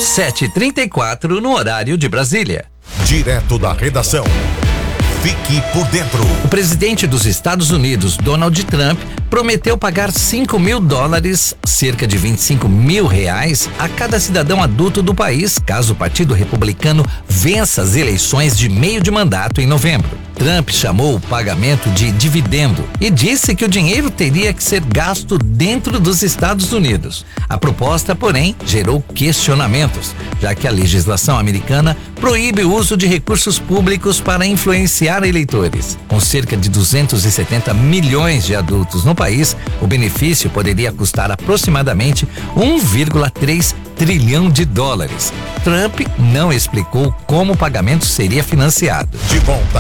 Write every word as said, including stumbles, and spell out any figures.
sete e trinta e quatro no horário de Brasília. Direto da redação. Fique por dentro. O presidente dos Estados Unidos, Donald Trump, prometeu pagar cinco mil dólares, cerca de vinte e cinco mil reais, a cada cidadão adulto do país, caso o Partido Republicano vença as eleições de meio de mandato em novembro. Trump chamou o pagamento de dividendo e disse que o dinheiro teria que ser gasto dentro dos Estados Unidos. A proposta, porém, gerou questionamentos, já que a legislação americana proíbe o uso de recursos públicos para influenciar eleitores. Com cerca de duzentos e setenta milhões de adultos no país, o benefício poderia custar aproximadamente um vírgula três trilhão de dólares. Trump não explicou como o pagamento seria financiado. De volta